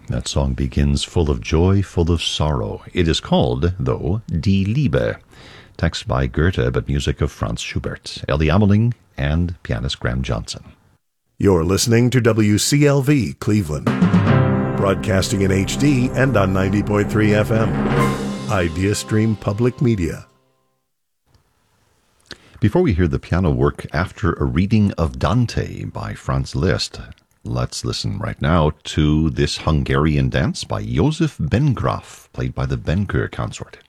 That song begins full of joy, full of sorrow. It is called, though, Die Liebe. Text by Goethe, but music of Franz Schubert, Ellie Ameling, and pianist Graham Johnson. You're listening to WCLV Cleveland, broadcasting in HD and on 90.3 FM. Idea Stream Public Media. Before we hear the piano work after a reading of Dante by Franz Liszt, let's listen right now to this Hungarian dance by Josef Bengraf, played by the Benker Consort.